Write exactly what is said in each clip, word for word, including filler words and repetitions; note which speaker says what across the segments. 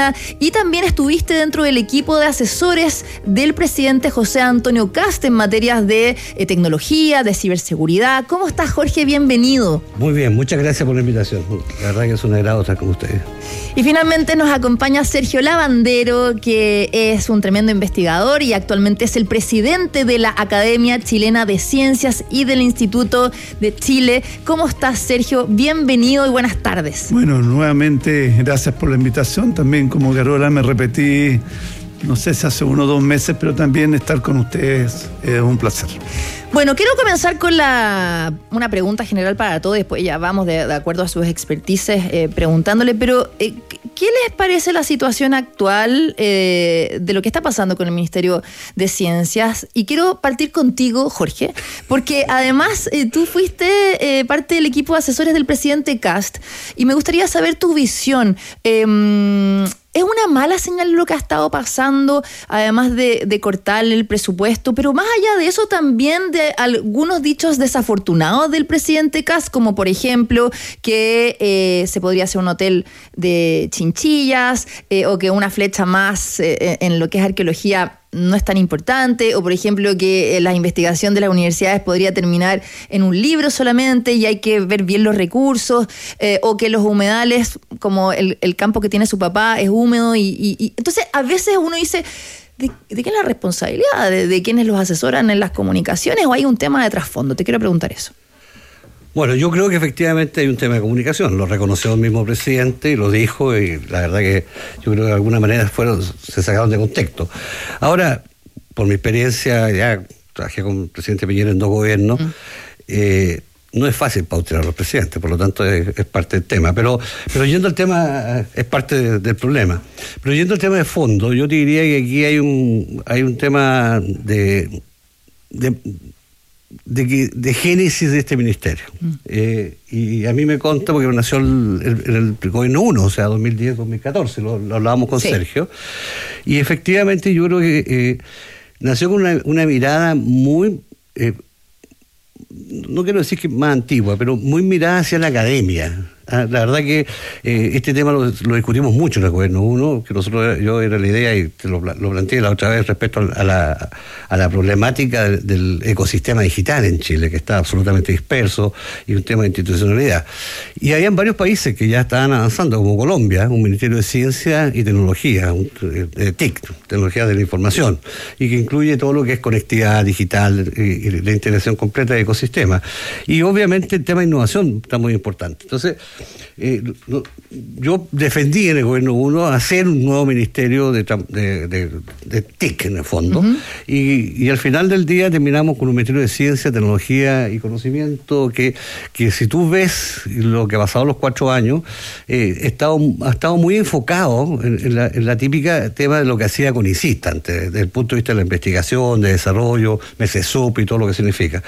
Speaker 1: Chilena, y también estuviste dentro del equipo de asesores del presidente José Antonio Kast en materias de eh, tecnología, de ciberseguridad. ¿Cómo estás, Jorge? Bienvenido.
Speaker 2: Muy bien, muchas gracias por la invitación. La verdad que es un agrado estar con ustedes.
Speaker 1: Y finalmente nos acompaña Sergio Lavandero, que es un tremendo investigador y actualmente es el presidente de la Academia Chilena de Ciencias y del Instituto de Chile. ¿Cómo estás, Sergio? Bienvenido y buenas tardes.
Speaker 3: Bueno, nuevamente gracias por la invitación. También como Carola me repetí, no sé si hace uno o dos meses, pero también estar con ustedes es un placer.
Speaker 1: Bueno, quiero comenzar con la una pregunta general para todos, después ya vamos de, de acuerdo a sus expertices eh, preguntándole, pero eh, ¿qué les parece la situación actual eh, de lo que está pasando con el Ministerio de Ciencias? Y quiero partir contigo, Jorge, porque además eh, tú fuiste eh, parte del equipo de asesores del presidente Kast, y me gustaría saber tu visión. Eh, ¿Es una mala señal lo que ha estado pasando, además de, de cortarle el presupuesto? Pero más allá de eso, también de algunos dichos desafortunados del presidente Kast, como por ejemplo que eh, se podría hacer un hotel de chinchillas, eh, o que una flecha más eh, en lo que es arqueología no es tan importante, o por ejemplo que la investigación de las universidades podría terminar en un libro solamente y hay que ver bien los recursos, eh, o que los humedales, como el, el campo que tiene su papá es húmedo, y, y, y entonces a veces uno dice, ¿de, de quién es la responsabilidad? ¿De, de quiénes los asesoran en las comunicaciones? ¿O hay un tema de trasfondo? Te quiero preguntar eso.
Speaker 2: Bueno, yo creo que efectivamente hay un tema de comunicación, lo reconoció el mismo presidente y lo dijo, y la verdad que yo creo que de alguna manera fueron, se sacaron de contexto. Ahora, por mi experiencia, ya trabajé con el presidente Piñera en dos gobiernos, mm. eh, no es fácil pautar a los presidentes, por lo tanto es, es parte del tema, pero, pero yendo al tema, es parte de, del problema. Pero yendo al tema de fondo, yo te diría que aquí hay un, hay un tema de... de De, que, de génesis de este ministerio. Mm. Eh, y a mí me consta porque nació el, el, el gobierno uno, o sea, dos mil diez dos mil catorce, lo, lo hablábamos con sí. Sergio, y efectivamente yo creo que eh, nació con una, una mirada muy, eh, no quiero decir que más antigua, pero muy mirada hacia la academia. La verdad que eh, este tema lo, lo discutimos mucho en el gobierno uno, que nosotros, yo era la idea y te lo, lo planteé la otra vez respecto a la, a la problemática del, del ecosistema digital en Chile, que está absolutamente disperso, y un tema de institucionalidad. Y habían varios países que ya estaban avanzando, como Colombia, un Ministerio de Ciencia y Tecnología, un, eh, T I C, Tecnología de la Información, y que incluye todo lo que es conectividad digital y, y la integración completa del ecosistema. Y obviamente el tema de innovación está muy importante. Entonces, Eh, no, yo defendí en el gobierno uno hacer un nuevo ministerio de, de, de, de T I C en el fondo, uh-huh. y, y al final del día terminamos con un ministerio de ciencia, tecnología y conocimiento que, que si tú ves lo que ha pasado los cuatro años, eh, ha, estado, ha estado muy enfocado en, en, la, en la típica tema de lo que hacía CONICIT antes, desde el punto de vista de la investigación, de desarrollo, MECESUP y todo lo que significa.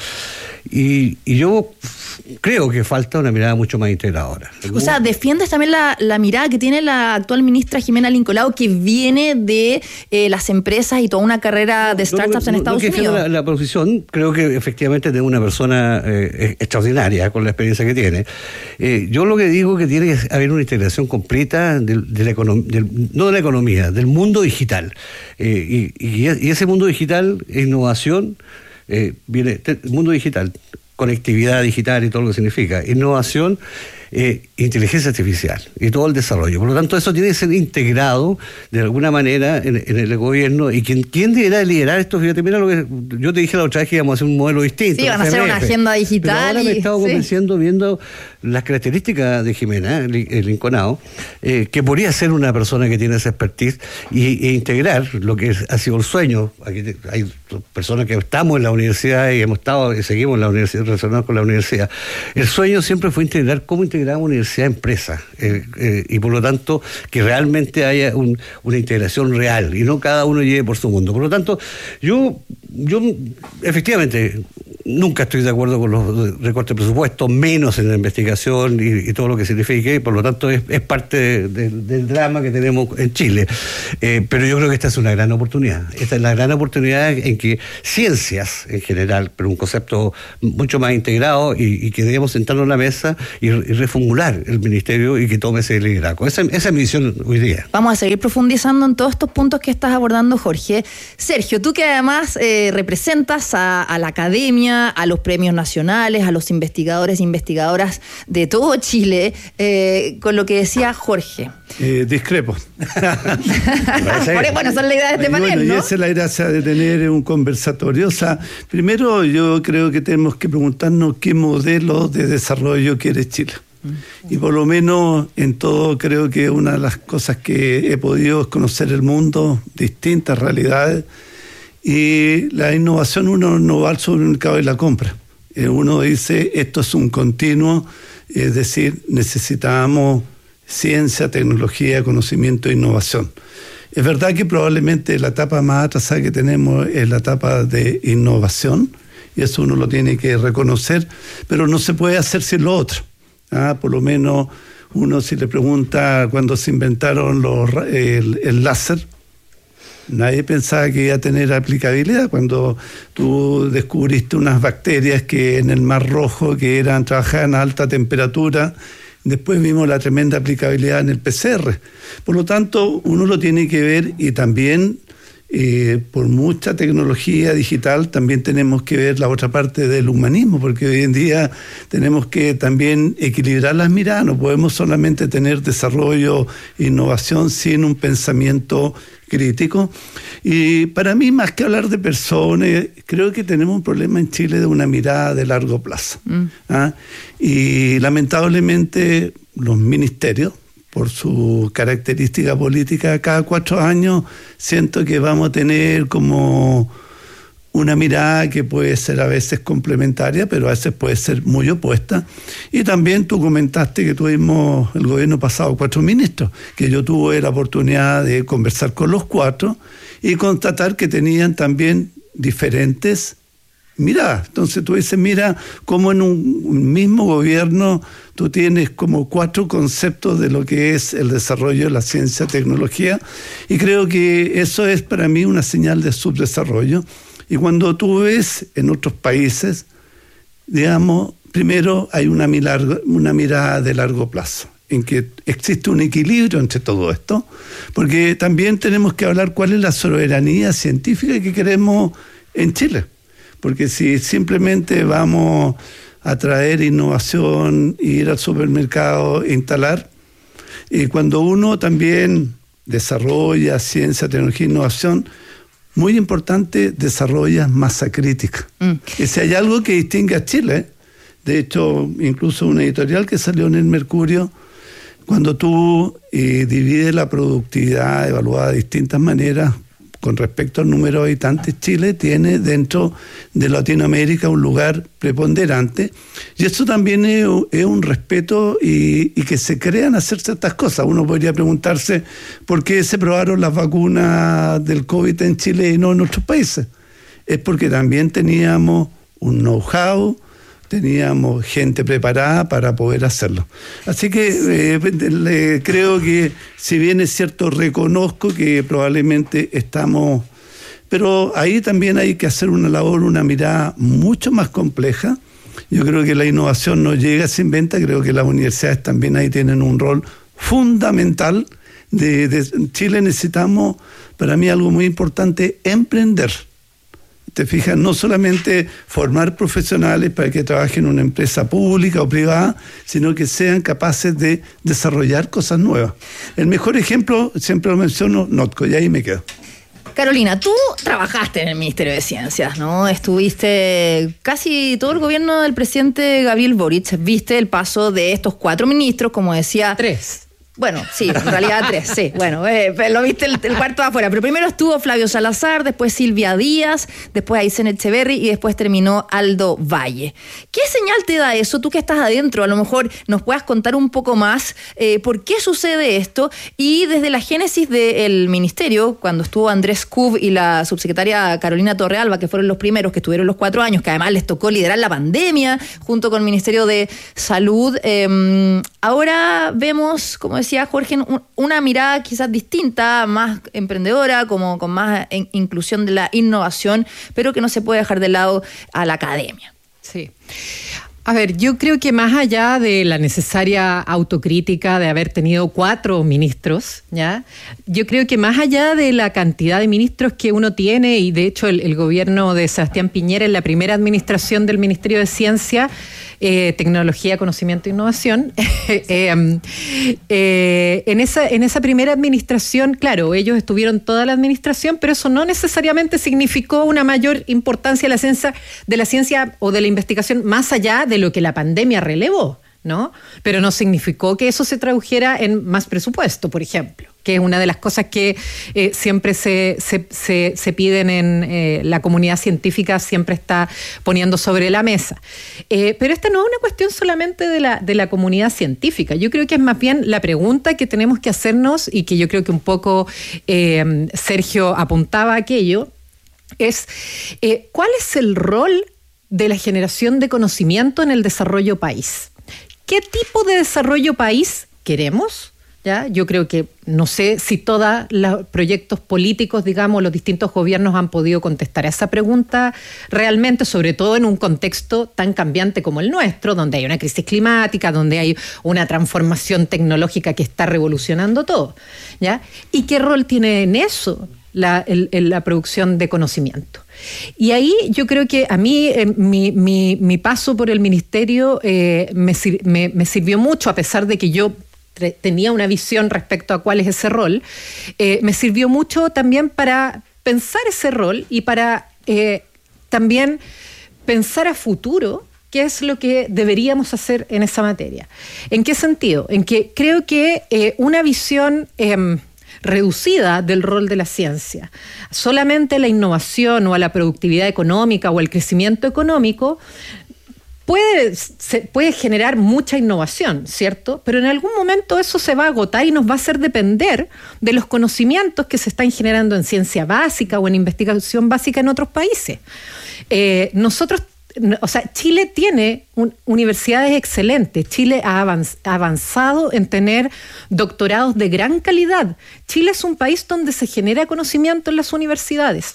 Speaker 2: Y, y yo creo que falta una mirada mucho más integradora.
Speaker 1: O sea, defiendes también la, la mirada que tiene la actual ministra Jimena Lincolao, que viene de eh, las empresas y toda una carrera de startups no, no, en Estados no, no Unidos.
Speaker 2: La, la posición, creo que efectivamente es una persona eh, extraordinaria con la experiencia que tiene. Eh, yo lo que digo es que tiene que haber una integración completa del, de la econom- del, no de la economía, del mundo digital. Eh, y, y, y ese mundo digital, innovación, Eh, viene el mundo digital, conectividad digital y todo lo que significa, innovación, eh, inteligencia artificial y todo el desarrollo. Por lo tanto, eso tiene que ser integrado de alguna manera en, en el gobierno. Y quien, quién deberá liderar esto, fíjate, mira lo que yo te dije la otra vez, que íbamos a hacer un modelo distinto.
Speaker 1: Sí, van a hacer una agenda digital.
Speaker 2: Pero ahora
Speaker 1: y,
Speaker 2: me he estado
Speaker 1: sí.
Speaker 2: convenciendo, viendo las características de Jimena, el, el Lincolao, eh, que podría ser una persona que tiene esa expertise y, e integrar lo que es, ha sido el sueño. Aquí te, hay personas que estamos en la universidad y hemos estado y seguimos en la universidad, relacionados con la universidad. El sueño siempre fue integrar cómo integrar universidad-empresa, eh, eh, y por lo tanto que realmente haya un, una integración real y no cada uno lleve por su mundo. Por lo tanto, yo, yo efectivamente nunca estoy de acuerdo con los recortes de presupuesto, menos en la investigación y, y todo lo que signifique, y por lo tanto es, es parte de, de, del drama que tenemos en Chile. Eh, pero yo creo que esta es una gran oportunidad. Esta es la gran oportunidad en que ciencias en general, pero un concepto mucho más integrado y, y que debemos sentarnos en la mesa y, y reformular el ministerio y que tome ese liderazgo. Esa, esa es mi visión hoy día.
Speaker 1: Vamos a seguir profundizando en todos estos puntos que estás abordando, Jorge. Sergio, tú que además eh, representas a, a la academia, a los premios nacionales, a los investigadores e investigadoras de todo Chile, eh, con lo que decía Jorge.
Speaker 3: Eh, discrepo.
Speaker 1: Bueno, son las ideas de este panel,
Speaker 3: bueno,
Speaker 1: ¿no?
Speaker 3: Y esa es la gracia de tener un conversatorio. O sea, primero yo creo que tenemos que preguntarnos qué modelo de desarrollo quiere Chile. Y por lo menos en todo creo que una de las cosas que he podido es conocer el mundo, distintas realidades. Y la innovación uno no va al supermercado y la compra. Eh, uno dice, esto es un continuo, es decir, necesitamos ciencia, tecnología, conocimiento e innovación. Es verdad que probablemente la etapa más atrasada que tenemos es la etapa de innovación, y eso uno lo tiene que reconocer, pero no se puede hacer sin lo otro. ¿Ah? Por lo menos uno si le pregunta cuando se inventaron los, el, el láser, nadie pensaba que iba a tener aplicabilidad. Cuando tú descubriste unas bacterias que en el Mar Rojo que eran trabajaban a alta temperatura, después vimos la tremenda aplicabilidad en el P C R. Por lo tanto, uno lo tiene que ver, y también eh, por mucha tecnología digital también tenemos que ver la otra parte del humanismo, porque hoy en día tenemos que también equilibrar las miradas. No podemos solamente tener desarrollo e innovación sin un pensamiento crítico. Y para mí, más que hablar de personas, creo que tenemos un problema en Chile de una mirada de largo plazo. Mm. ¿Ah? Y lamentablemente los ministerios, por su característica política, cada cuatro años siento que vamos a tener como una mirada que puede ser a veces complementaria, pero a veces puede ser muy opuesta. Y también tú comentaste que tuvimos el gobierno pasado cuatro ministros, que yo tuve la oportunidad de conversar con los cuatro y constatar que tenían también diferentes miradas. Entonces tú dices, mira, cómo en un mismo gobierno tú tienes como cuatro conceptos de lo que es el desarrollo de la ciencia y tecnología, y creo que eso es para mí una señal de subdesarrollo. Y cuando tú ves en otros países, digamos, primero hay una mirada, una mirada de largo plazo, en que existe un equilibrio entre todo esto, porque también tenemos que hablar cuál es la soberanía científica que queremos en Chile. Porque si simplemente vamos a traer innovación, ir al supermercado e instalar, y cuando uno también desarrolla ciencia, tecnología e innovación, muy importante, desarrolla masa crítica. Mm. Y si hay algo que distingue a Chile, de hecho, incluso una editorial que salió en el Mercurio, cuando tú eh, divides la productividad evaluada de distintas maneras con respecto al número de habitantes, Chile tiene dentro de Latinoamérica un lugar preponderante, y eso también es, es un respeto y, y que se crean hacer ciertas cosas. Uno podría preguntarse por qué se probaron las vacunas del COVID en Chile y no en otros países. Es porque también teníamos un know-how, teníamos gente preparada para poder hacerlo. Así que eh, le, creo que, si bien es cierto, reconozco que probablemente estamos, pero ahí también hay que hacer una labor, una mirada mucho más compleja. Yo creo que la innovación no llega, se inventa. Creo que las universidades también ahí tienen un rol fundamental. De, de en Chile necesitamos, para mí, algo muy importante: emprender. Te fijas, no solamente formar profesionales para que trabajen en una empresa pública o privada, sino que sean capaces de desarrollar cosas nuevas. El mejor ejemplo, siempre lo menciono, Notco, y ahí me quedo.
Speaker 1: Carolina, tú trabajaste en el Ministerio de Ciencias, ¿no? Estuviste casi todo el gobierno del presidente Gabriel Boric. Viste el paso de estos cuatro ministros, como decía...
Speaker 4: Tres.
Speaker 1: Bueno, sí, en realidad tres, sí. Bueno, eh, lo viste el, el cuarto de afuera. Pero primero estuvo Flavio Salazar, después Silvia Díaz, después Aysén Echeverry y después terminó Aldo Valle. ¿Qué señal te da eso? Tú que estás adentro, a lo mejor nos puedas contar un poco más eh, por qué sucede esto. Y desde la génesis del ministerio, cuando estuvo Andrés Kub y la subsecretaria Carolina Torrealba, que fueron los primeros que estuvieron los cuatro años, que además les tocó liderar la pandemia junto con el Ministerio de Salud, eh, ahora vemos, como decía Jorge, una mirada quizás distinta, más emprendedora, como con más inclusión de la innovación, pero que no se puede dejar de lado a la academia.
Speaker 4: Sí. A ver, yo creo que más allá de la necesaria autocrítica de haber tenido cuatro ministros, ¿ya? Yo creo que más allá de la cantidad de ministros que uno tiene, y de hecho el, el gobierno de Sebastián Piñera en la primera administración del Ministerio de Ciencia, eh, Tecnología, Conocimiento e Innovación, eh, eh, en, esa, en esa primera administración, claro, ellos estuvieron toda la administración, pero eso no necesariamente significó una mayor importancia de la ciencia, de la ciencia o de la investigación más allá de lo que la pandemia relevó, ¿no? Pero no significó que eso se tradujera en más presupuesto, por ejemplo, que es una de las cosas que eh, siempre se, se, se, se piden en eh, la comunidad científica, siempre está poniendo sobre la mesa. Eh, pero esta no es una cuestión solamente de la, de la comunidad científica. Yo creo que es más bien la pregunta que tenemos que hacernos, y que yo creo que un poco eh, Sergio apuntaba a aquello, es eh, ¿cuál es el rol de la generación de conocimiento en el desarrollo país? ¿Qué tipo de desarrollo país queremos? ¿Ya? Yo creo que no sé si todos los proyectos políticos, digamos, los distintos gobiernos han podido contestar a esa pregunta realmente, sobre todo en un contexto tan cambiante como el nuestro, donde hay una crisis climática, donde hay una transformación tecnológica que está revolucionando todo, ¿ya? ¿Y qué rol tiene en eso la, el, el, la producción de conocimiento? Y ahí yo creo que a mí eh, mi, mi, mi paso por el ministerio eh, me, me, me sirvió mucho, a pesar de que yo tre- tenía una visión respecto a cuál es ese rol, eh, me sirvió mucho también para pensar ese rol y para eh, también pensar a futuro qué es lo que deberíamos hacer en esa materia. ¿En qué sentido? En que creo que eh, una visión Eh, reducida del rol de la ciencia, solamente la innovación o a la productividad económica o el crecimiento económico, puede, se, puede generar mucha innovación, ¿cierto? Pero en algún momento eso se va a agotar y nos va a hacer depender de los conocimientos que se están generando en ciencia básica o en investigación básica en otros países. Eh, nosotros O sea, Chile tiene un, universidades excelentes. Chile ha avanz, avanzado en tener doctorados de gran calidad. Chile es un país donde se genera conocimiento en las universidades.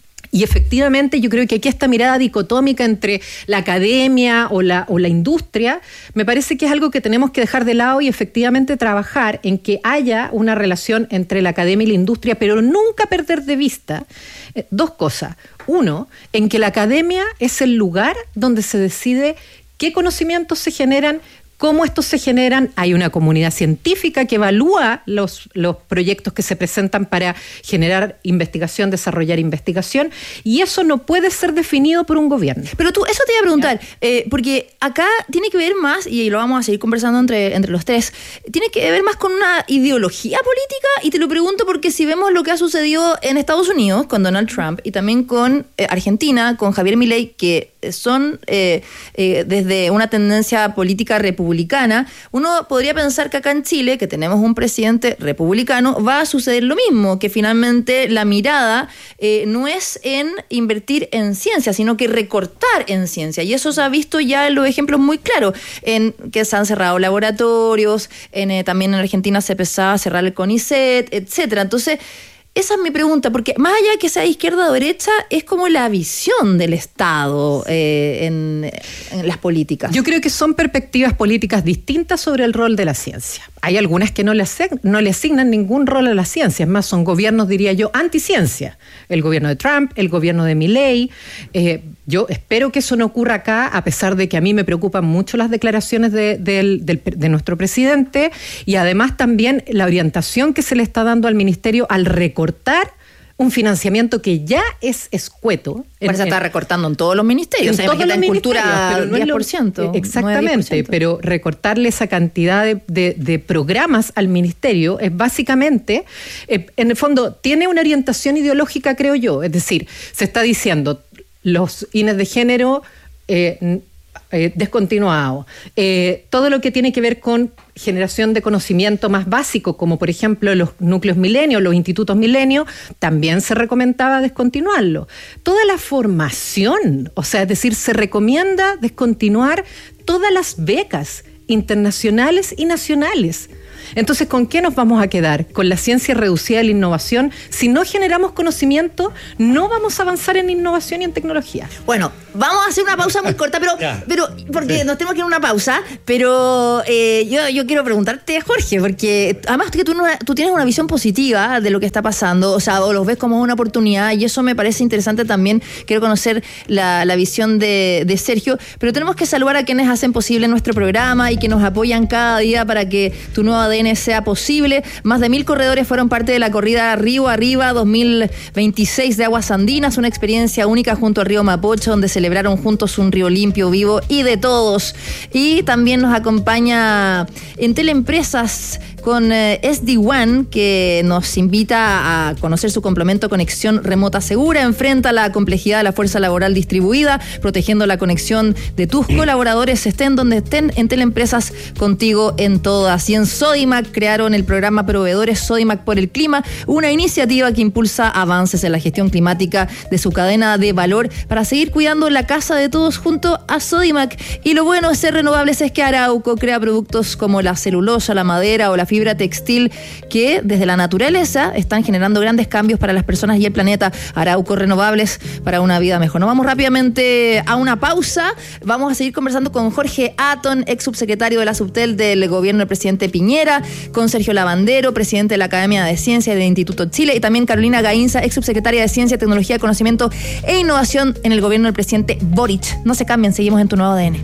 Speaker 4: Y efectivamente yo creo que aquí esta mirada dicotómica entre la academia o la, o la industria, me parece que es algo que tenemos que dejar de lado y efectivamente trabajar en que haya una relación entre la academia y la industria, pero nunca perder de vista eh, dos cosas. Uno, en que la academia es el lugar donde se decide qué conocimientos se generan, cómo estos se generan. Hay una comunidad científica que evalúa los, los proyectos que se presentan para generar investigación, desarrollar investigación, y eso no puede ser definido por un gobierno.
Speaker 1: Pero tú, eso te iba a preguntar, eh, porque acá tiene que ver más, y lo vamos a seguir conversando entre, entre los tres, tiene que ver más con una ideología política, y te lo pregunto porque si vemos lo que ha sucedido en Estados Unidos con Donald Trump y también con eh, Argentina, con Javier Milei, que son eh, eh, desde una tendencia política republicana, uno podría pensar que acá en Chile, que tenemos un presidente republicano, va a suceder lo mismo, que finalmente la mirada eh, no es en invertir en ciencia, sino que recortar en ciencia. Y eso se ha visto ya en los ejemplos muy claros, en que se han cerrado laboratorios, en, eh, también en Argentina se empezaba a cerrar el CONICET, etcétera. Entonces, esa es mi pregunta, porque más allá de que sea izquierda o derecha, es como la visión del Estado eh, en, en las políticas.
Speaker 4: Yo creo que son perspectivas políticas distintas sobre el rol de la ciencia. Hay algunas que no le, asign, no le asignan ningún rol a la ciencia, es más, son gobiernos, diría yo, anticiencia. El gobierno de Trump, el gobierno de Milei. Eh, yo espero que eso no ocurra acá, a pesar de que a mí me preocupan mucho las declaraciones de, de, de, de nuestro presidente, y además también la orientación que se le está dando al ministerio al recortar un financiamiento que ya es escueto.
Speaker 1: Por eso está recortando en todos los ministerios.
Speaker 4: En
Speaker 1: o sea,
Speaker 4: todos los
Speaker 1: en
Speaker 4: ministerios,
Speaker 1: cultura
Speaker 4: pero no
Speaker 1: diez por ciento.
Speaker 4: Lo, exactamente,
Speaker 1: nueve por ciento.
Speaker 4: Pero recortarle esa cantidad de, de, de programas al ministerio es básicamente, eh, en el fondo, tiene una orientación ideológica, creo yo. Es decir, se está diciendo los I N E S de género eh, eh, descontinuados. Eh, todo lo que tiene que ver con generación de conocimiento más básico, como por ejemplo los núcleos milenios, los institutos milenios, también se recomendaba descontinuarlo. Toda la formación, o sea, es decir, se recomienda descontinuar todas las becas internacionales y nacionales. Entonces, ¿con qué nos vamos a quedar? Con la ciencia reducida de la innovación. Si no generamos conocimiento, no vamos a avanzar en innovación y en tecnología.
Speaker 1: Bueno, vamos a hacer una pausa muy corta, pero, pero porque sí. nos tenemos que ir a una pausa, pero eh, yo, yo quiero preguntarte, Jorge, porque además que tú, no, tú tienes una visión positiva de lo que está pasando, o sea, o los ves como una oportunidad, y eso me parece interesante también. Quiero conocer la, la visión de, de Sergio, pero tenemos que saludar a quienes hacen posible nuestro programa y que nos apoyan cada día para que tu nuevo A D N sea posible. Más de mil corredores fueron parte de la corrida Río Arriba dos mil veintiséis de Aguas Andinas, una experiencia única junto al río Mapocho, donde celebraron juntos un río limpio, vivo y de todos. Y también nos acompaña Entel Empresas con eh, S D WAN, que nos invita a conocer su complemento Conexión Remota Segura. Enfrenta la complejidad de la fuerza laboral distribuida, protegiendo la conexión de tus colaboradores, estén donde estén. Entel Empresas, contigo en todas. Y en Sodimac crearon el programa Proveedores Sodimac por el Clima, una iniciativa que impulsa avances en la gestión climática de su cadena de valor para seguir cuidando la casa de todos junto a Sodimac. Y lo bueno de ser renovables es que Arauco crea productos como la celulosa, la madera o la fibra textil que desde la naturaleza están generando grandes cambios para las personas y el planeta. Arauco, renovables para una vida mejor. Nos vamos rápidamente a una pausa. Vamos a seguir conversando con Jorge Atton, ex subsecretario de la Subtel del gobierno del presidente Piñera, con Sergio Lavandero, presidente de la Academia de Ciencias del Instituto Chile, y también Carolina Gainza, ex subsecretaria de Ciencia, Tecnología, Conocimiento e Innovación en el gobierno del presidente Boric. No se cambien, seguimos en Tu Nuevo A D N.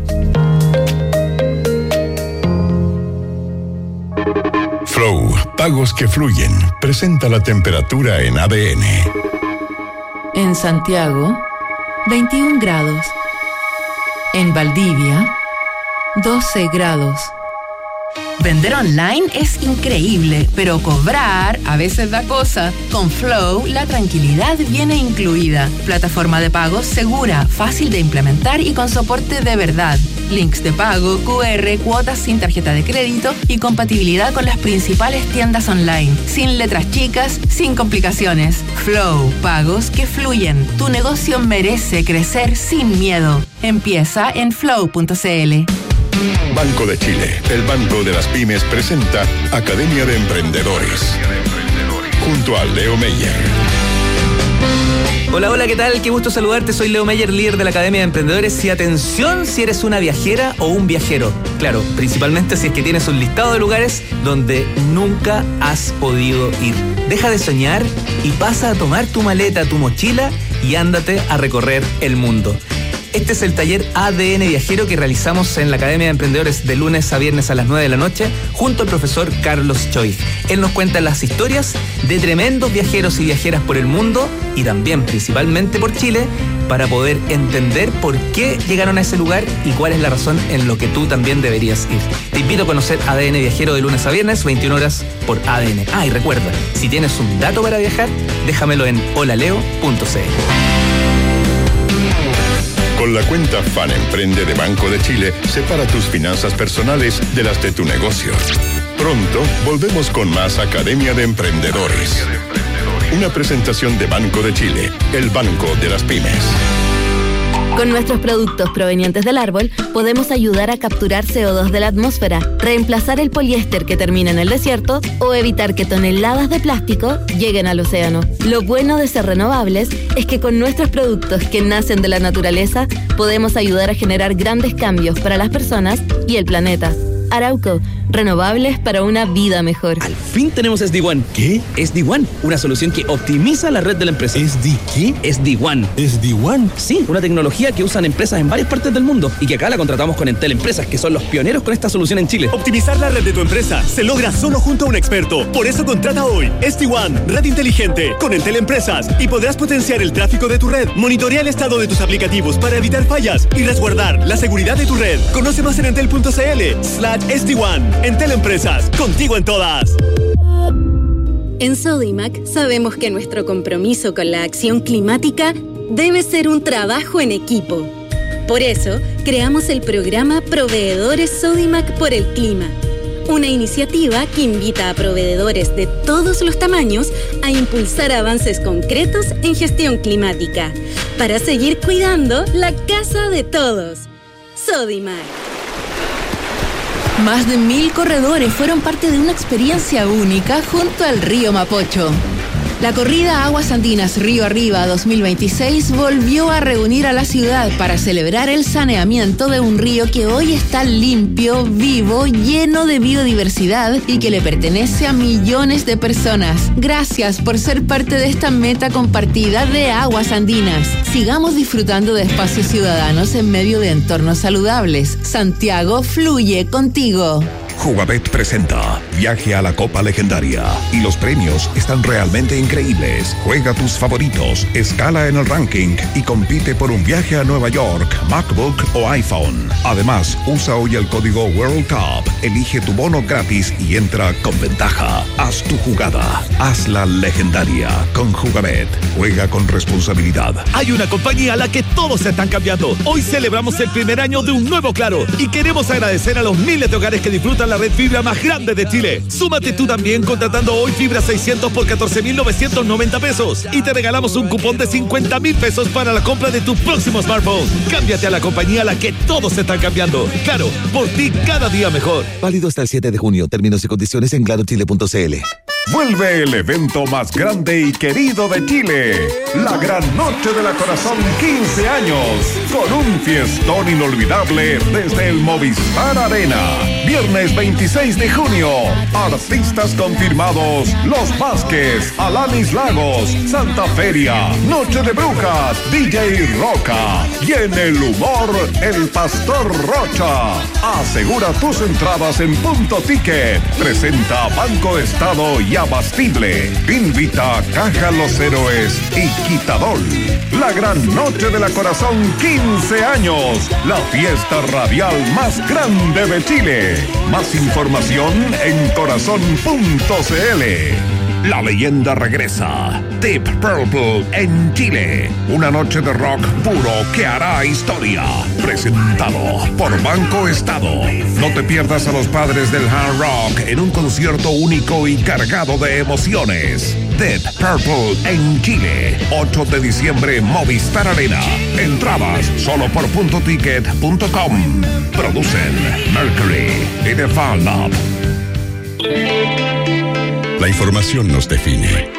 Speaker 5: Flow, pagos que fluyen, presenta la temperatura en A D N.
Speaker 6: En Santiago, veintiún grados. En Valdivia, doce grados.
Speaker 7: Vender online es increíble, pero cobrar a veces da cosa. Con Flow, la tranquilidad viene incluida. Plataforma de pagos segura, fácil de implementar y con soporte de verdad. Links de pago, Q R, cuotas sin tarjeta de crédito y compatibilidad con las principales tiendas online. Sin letras chicas, sin complicaciones. Flow, pagos que fluyen. Tu negocio merece crecer sin miedo. Empieza en flow punto c l.
Speaker 5: Banco de Chile, el banco de las pymes, presenta Academia de Emprendedores, junto a Leo Meyer.
Speaker 8: Hola, hola, ¿qué tal? Qué gusto saludarte. Soy Leo Meyer, líder de la Academia de Emprendedores. Y atención si eres una viajera o un viajero. Claro, principalmente si es que tienes un listado de lugares donde nunca has podido ir. Deja de soñar y pasa a tomar tu maleta, tu mochila y ándate a recorrer el mundo. Este es el taller A D N Viajero que realizamos en la Academia de Emprendedores de lunes a viernes a las nueve de la noche junto al profesor Carlos Choi. Él nos cuenta las historias de tremendos viajeros y viajeras por el mundo y también principalmente por Chile para poder entender por qué llegaron a ese lugar y cuál es la razón en lo que tú también deberías ir. Te invito a conocer A D N Viajero de lunes a viernes, veintiuna horas por A D N. Ah, y recuerda, si tienes un dato para viajar, déjamelo en holaleo punto c l.
Speaker 5: Con la cuenta Fan Emprende de Banco de Chile, separa tus finanzas personales de las de tu negocio. Pronto volvemos con más Academia de Emprendedores. Una presentación de Banco de Chile, el banco de las pymes.
Speaker 9: Con nuestros productos provenientes del árbol, podemos ayudar a capturar C O dos de la atmósfera, reemplazar el poliéster que termina en el desierto o evitar que toneladas de plástico lleguen al océano. Lo bueno de ser renovables es que con nuestros productos que nacen de la naturaleza, podemos ayudar a generar grandes cambios para las personas y el planeta. Arauco, renovables para una vida mejor.
Speaker 10: Al fin tenemos S D WAN.
Speaker 11: ¿Qué?
Speaker 10: S D WAN, una solución que optimiza la red de la empresa.
Speaker 11: ¿S D qué?
Speaker 10: S D WAN.
Speaker 11: ¿S D WAN?
Speaker 10: Sí, una tecnología que usan empresas en varias partes del mundo y que acá la contratamos con Entel Empresas, que son los pioneros con esta solución en Chile.
Speaker 12: Optimizar la red de tu empresa se logra solo junto a un experto. Por eso contrata hoy S D WAN, red inteligente, con Entel Empresas, y podrás potenciar el tráfico de tu red, monitorear el estado de tus aplicativos para evitar fallas y resguardar la seguridad de tu red. Conoce más en entel.cl slash S D WAN. Entel Empresas, contigo en todas.
Speaker 13: En Sodimac sabemos que nuestro compromiso con la acción climática debe ser un trabajo en equipo. Por eso, creamos el programa Proveedores Sodimac por el Clima, una iniciativa que invita a proveedores de todos los tamaños a impulsar avances concretos en gestión climática, para seguir cuidando la casa de todos. Sodimac.
Speaker 7: Más de mil corredores fueron parte de una experiencia única junto al río Mapocho. La corrida Aguas Andinas Río Arriba dos mil veintiséis volvió a reunir a la ciudad para celebrar el saneamiento de un río que hoy está limpio, vivo, lleno de biodiversidad y que le pertenece a millones de personas. Gracias por ser parte de esta meta compartida de Aguas Andinas. Sigamos disfrutando de espacios ciudadanos en medio de entornos saludables. Santiago fluye contigo.
Speaker 14: Jugabet presenta Viaje a la Copa Legendaria y los premios están realmente increíbles. Juega tus favoritos, escala en el ranking y compite por un viaje a Nueva York, MacBook o iPhone. Además, usa hoy el código World Cup, elige tu bono gratis y entra con ventaja. Haz tu jugada, hazla legendaria con Jugabet. Juega con responsabilidad.
Speaker 12: Hay una compañía a la que todos se están cambiando. Hoy celebramos el primer año de un nuevo Claro y queremos agradecer a los miles de hogares que disfrutan la red fibra más grande de Chile. Súmate tú también contratando hoy fibra seiscientos por catorce mil novecientos noventa pesos y te regalamos un cupón de cincuenta mil pesos para la compra de tu próximo smartphone. Cámbiate a la compañía a la que todos se están cambiando. Claro, por ti cada día mejor.
Speaker 15: Válido hasta el siete de junio. Términos y condiciones en claro chile punto c l.
Speaker 5: Vuelve el evento más grande y querido de Chile, la Gran Noche de la Corazón quince años, con un fiestón inolvidable desde el Movistar Arena. Viernes veintiséis de junio, artistas confirmados: Los Vázquez, Alanis Lagos, Santa Feria, Noche de Brujas, D J Roca y en el humor, el Pastor Rocha. Asegura tus entradas en Punto Ticket. Presenta Banco Estado y Abastible. Invita Caja Los Héroes y Quitadol. La Gran Noche de la Corazón quince años. La fiesta radial más grande de Chile. Más información en corazón punto c l. La leyenda regresa. Deep Purple en Chile. Una noche de rock puro que hará historia. Presentado por Banco Estado. No te pierdas a los padres del hard rock en un concierto único y cargado de emociones. Deep Purple en Chile. ocho de diciembre, Movistar Arena. Entradas solo por punto ticket punto com. Producen Mercury y The Fan Lab. La información nos define.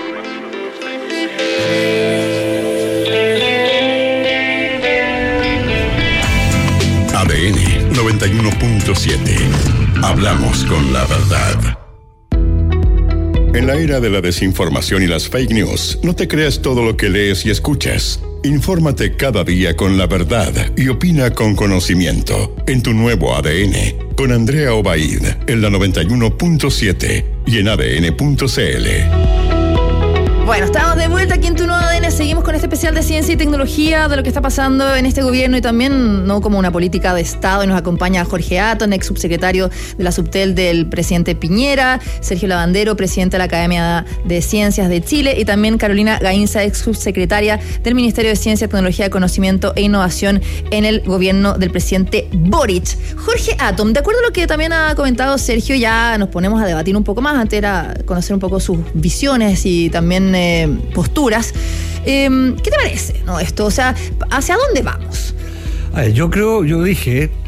Speaker 5: A D N noventa y uno punto siete. Hablamos con la verdad. En la era de la desinformación y las fake news, no te creas todo lo que lees y escuchas. Infórmate cada día con la verdad y opina con conocimiento en tu nuevo A D N con Andrea Obaid en la noventa y uno punto siete y en A D N punto c l.
Speaker 1: Bueno, estamos de vuelta aquí en tu nuevo A D N. Seguimos con este especial de ciencia y tecnología, de lo que está pasando en este gobierno y también no como una política de Estado. Y nos acompaña Jorge Atton, ex subsecretario de la Subtel del presidente Piñera, Sergio Lavandero, presidente de la Academia de Ciencias de Chile, y también Carolina Gainza, ex subsecretaria del Ministerio de Ciencia, Tecnología, Conocimiento e Innovación en el gobierno del presidente Boric. Jorge Atton, de acuerdo a lo que también ha comentado Sergio, ya nos ponemos a debatir un poco más. Antes era conocer un poco sus visiones y también Eh, posturas. Eh, ¿Qué te parece, no, esto? O sea, ¿hacia dónde vamos?
Speaker 2: A ver, yo creo, yo dije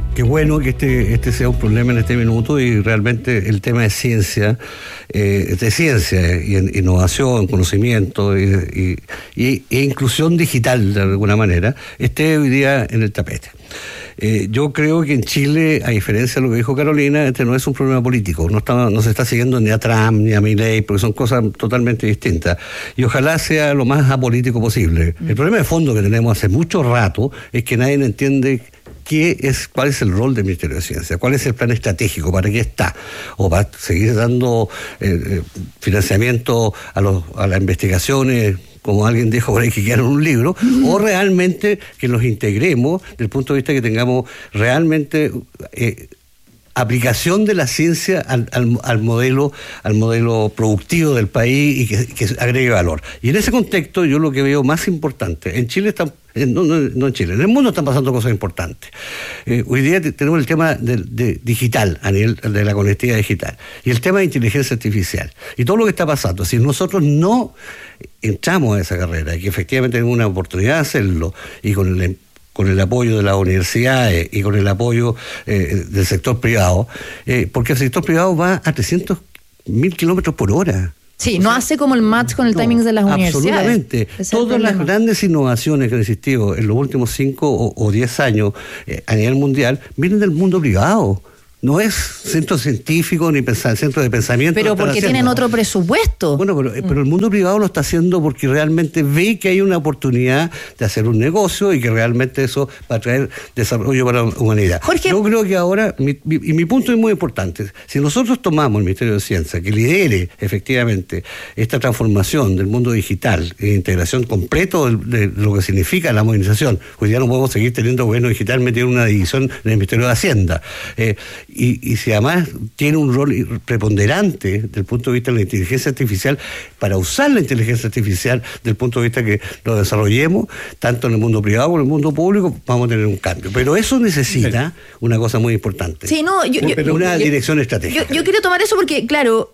Speaker 2: Qué bueno que este, este sea un problema en este minuto y realmente el tema de ciencia, eh, de ciencia y en innovación, conocimiento y, y, y, e inclusión digital de alguna manera, esté hoy día en el tapete. Eh, yo creo que en Chile, a diferencia de lo que dijo Carolina, este no es un problema político, no, está, no se está siguiendo ni a Trump ni a Milei, porque son cosas totalmente distintas. Y ojalá sea lo más apolítico posible. Mm. El problema de fondo que tenemos hace mucho rato es que nadie entiende qué es, cuál es el rol del Ministerio de Ciencia, cuál es el plan estratégico, para qué está, o para seguir dando eh, financiamiento a, los, a las investigaciones, como alguien dijo por ahí, que quieran un libro, mm. o realmente que los integremos desde el punto de vista que tengamos realmente eh, aplicación de la ciencia al, al, al modelo al modelo productivo del país y que, que agregue valor. Y en ese contexto yo lo que veo más importante, en Chile están, no, no, no en Chile, en el mundo están pasando cosas importantes. Eh, hoy día tenemos el tema de, de digital, a nivel de la conectividad digital, y el tema de inteligencia artificial, y todo lo que está pasando. Si nosotros no entramos a esa carrera, y que efectivamente tenemos una oportunidad de hacerlo, y con el con el apoyo de las universidades y con el apoyo eh, del sector privado, eh, porque el sector privado va a trescientos mil kilómetros por hora.
Speaker 1: Sí, o no sea, hace como el match con el no, timing de las universidades.
Speaker 2: Absolutamente. Todas las grandes innovaciones que han existido en los últimos cinco o, o diez años eh, a nivel mundial vienen del mundo privado. No es centro científico ni pensar, centro de pensamiento.
Speaker 1: Pero porque haciendo. Tienen otro presupuesto.
Speaker 2: Bueno, pero, mm. pero el mundo privado lo está haciendo porque realmente ve que hay una oportunidad de hacer un negocio y que realmente eso va a traer desarrollo para la humanidad. Jorge. Yo creo que ahora, mi, mi, y mi punto es muy importante, si nosotros tomamos el Ministerio de Ciencia, que lidere efectivamente esta transformación del mundo digital e integración completo de, de lo que significa la modernización, pues ya no podemos seguir teniendo gobierno digital metido en una división en el Ministerio de Hacienda. Eh, Y, y si además tiene un rol preponderante desde el punto de vista de la inteligencia artificial, para usar la inteligencia artificial desde el punto de vista que lo desarrollemos, tanto en el mundo privado como en el mundo público, vamos a tener un cambio. Pero eso necesita una cosa muy importante.
Speaker 1: Sí, no, yo,
Speaker 2: yo, una yo, dirección estratégica.
Speaker 1: Yo, yo quiero tomar eso porque, claro,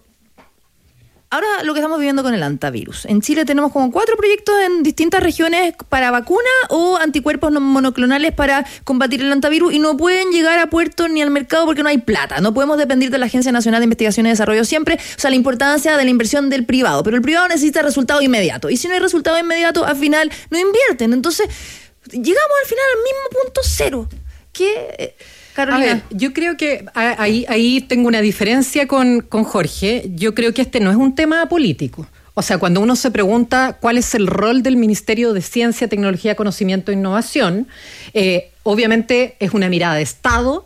Speaker 1: ahora lo que estamos viviendo con el antivirus. En Chile tenemos como cuatro proyectos en distintas regiones para vacuna o anticuerpos monoclonales para combatir el antivirus y no pueden llegar a puerto ni al mercado porque no hay plata. No podemos depender de la Agencia Nacional de Investigación y Desarrollo siempre. O sea, la importancia de la inversión del privado. Pero el privado necesita resultado inmediato. Y si no hay resultado inmediato, al final no invierten. Entonces, llegamos al final al mismo punto cero. ¿Qué...? Carolina.
Speaker 4: A ver, yo creo que ahí, ahí tengo una diferencia con, con Jorge. Yo creo que este no es un tema político. O sea, cuando uno se pregunta cuál es el rol del Ministerio de Ciencia, Tecnología, Conocimiento e Innovación, eh, obviamente es una mirada de Estado,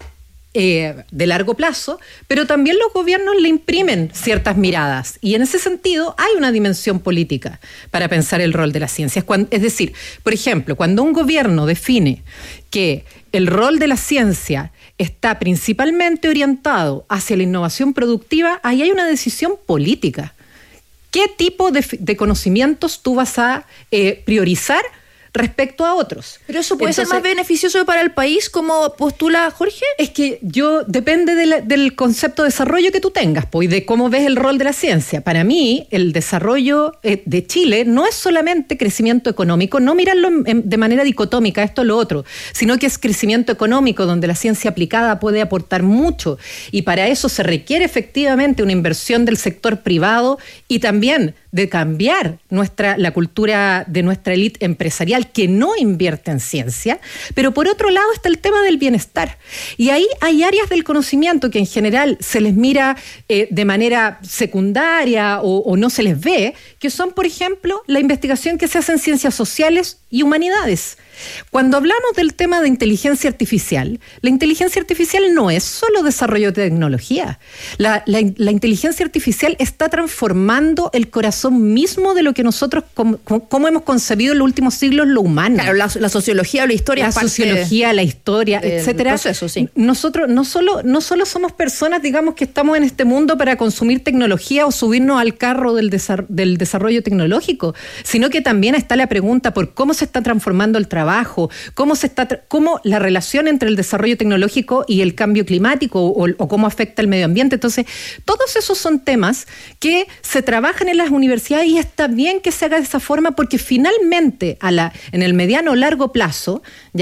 Speaker 4: eh, de largo plazo, pero también los gobiernos le imprimen ciertas miradas. Y en ese sentido hay una dimensión política para pensar el rol de la ciencia. Es, cuando, es decir, por ejemplo, cuando un gobierno define que el rol de la ciencia está principalmente orientado hacia la innovación productiva, ahí hay una decisión política. ¿Qué tipo de, de conocimientos tú vas a eh, priorizar respecto a otros?
Speaker 1: Pero eso puede Entonces, ser más beneficioso para el país, como postula Jorge.
Speaker 4: Es que yo, depende de la, del concepto de desarrollo que tú tengas, pues, y de cómo ves el rol de la ciencia. Para mí, el desarrollo eh, de Chile no es solamente crecimiento económico, no mirarlo en, en, de manera dicotómica, esto o lo otro, sino que es crecimiento económico donde la ciencia aplicada puede aportar mucho, y para eso se requiere efectivamente una inversión del sector privado y también de cambiar nuestra, la cultura de nuestra élite empresarial que no invierte en ciencia, pero por otro lado está el tema del bienestar. Y ahí hay áreas del conocimiento que en general se les mira eh, de manera secundaria o, o no se les ve, que son, por ejemplo, la investigación que se hace en ciencias sociales y humanidades. Cuando hablamos del tema de inteligencia artificial, la inteligencia artificial no es solo desarrollo de tecnología. La, la, la inteligencia artificial está transformando el corazón mismo de lo que nosotros, como, como hemos concebido en los últimos siglos, lo humano.
Speaker 1: Claro, la, la sociología o la historia.
Speaker 4: La sociología, la historia, etcétera.
Speaker 1: Proceso, sí.
Speaker 4: Nosotros no solo, no solo somos personas, digamos, que estamos en este mundo para consumir tecnología o subirnos al carro del, desar, del desarrollo tecnológico, sino que también está la pregunta por cómo se está transformando el trabajo, cómo se está tra- cómo la relación entre el desarrollo tecnológico y el cambio climático o, o cómo afecta el medio ambiente. Entonces, todos esos son temas que se trabajan en las universidades y está bien que se haga de esa forma porque finalmente a la, en el mediano o largo plazo, ya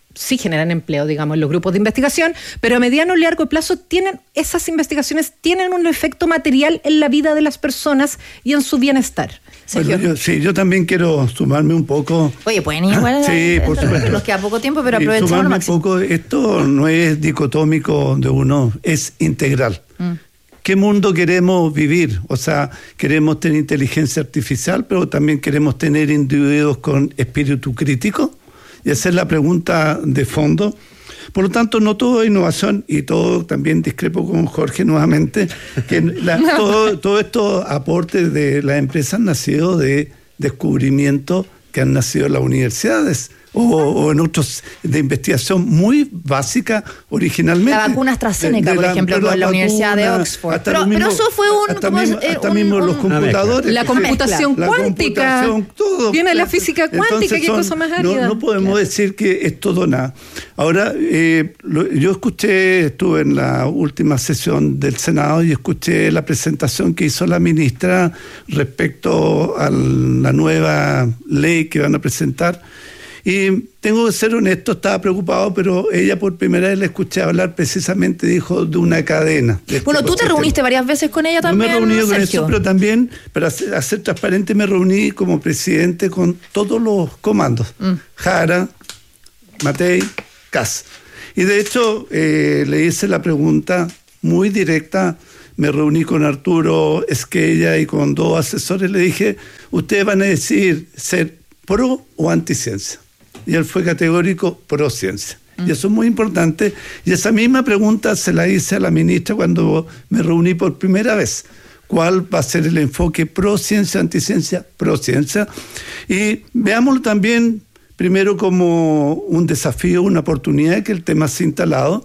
Speaker 4: sí generan empleo, digamos, en los grupos de investigación, pero a mediano y largo plazo tienen, esas investigaciones tienen un efecto material en la vida de las personas y en su bienestar.
Speaker 3: Bueno, yo, sí, yo también quiero sumarme un poco.
Speaker 1: Oye, pueden ir igual.
Speaker 3: Sí, por supuesto.
Speaker 1: Nos queda poco tiempo, pero
Speaker 3: Sí,
Speaker 1: aprovechamos
Speaker 3: sumarme
Speaker 1: lo
Speaker 3: un
Speaker 1: máximo.
Speaker 3: poco, esto no es dicotómico de uno, es integral.
Speaker 1: Mm.
Speaker 3: ¿Qué mundo queremos vivir? O sea, queremos tener inteligencia artificial, pero también queremos tener individuos con espíritu crítico. Y esa es la pregunta de fondo. Por lo tanto, no todo es innovación, y todo también discrepo con Jorge nuevamente, que la, todo, todo estos aportes de las empresas han nacido de descubrimientos que han nacido en las universidades o, o en otros de investigación muy básica originalmente.
Speaker 1: La vacuna AstraZeneca,
Speaker 3: De- de
Speaker 1: por
Speaker 3: la-
Speaker 1: ejemplo,
Speaker 3: de la
Speaker 1: con la Universidad de
Speaker 3: vacuna,
Speaker 1: Oxford.
Speaker 3: hasta
Speaker 1: Pero,
Speaker 3: lo mismo-
Speaker 1: pero eso fue un...
Speaker 3: hasta
Speaker 1: ¿cómo es?
Speaker 3: mismo,
Speaker 1: Eh,
Speaker 3: hasta
Speaker 1: un-
Speaker 3: mismo
Speaker 1: un-
Speaker 3: los computadores.
Speaker 4: La
Speaker 3: que-
Speaker 4: computación
Speaker 3: la
Speaker 4: cuántica.
Speaker 3: computación, todo.
Speaker 4: Viene la física cuántica,
Speaker 3: Entonces
Speaker 4: qué
Speaker 3: son-
Speaker 4: cosa más
Speaker 3: no,
Speaker 4: árida.
Speaker 3: no podemos
Speaker 4: Claro.
Speaker 3: decir que es todo nada. Ahora, eh, lo- yo escuché, estuve en la última sesión del Senado y escuché la presentación que hizo la ministra respecto a la nueva ley que van a presentar. Y tengo que ser honesto, estaba preocupado, pero ella por primera vez la escuché hablar, precisamente dijo de una cadena. de este
Speaker 1: Bueno, tú te
Speaker 3: ecosistema.
Speaker 1: reuniste varias veces con ella
Speaker 3: Yo
Speaker 1: también,
Speaker 3: me he reunido con
Speaker 1: Sergio.
Speaker 3: eso, pero también, para hacer, hacer transparente, me reuní como presidente con todos los comandos.
Speaker 1: Mm.
Speaker 3: Jara, Matei, Kass. Y de hecho, eh, le hice la pregunta muy directa. Me reuní con Arturo Esquella y con dos asesores. Le dije, ustedes van a decidir ser pro o anticiencia. Y él fue categórico pro ciencia. Y eso es muy importante. Y esa misma pregunta se la hice a la ministra cuando me reuní por primera vez. ¿Cuál va a ser el enfoque pro ciencia, anticiencia, pro ciencia? Y veámoslo también primero como un desafío, una oportunidad que el tema se ha instalado.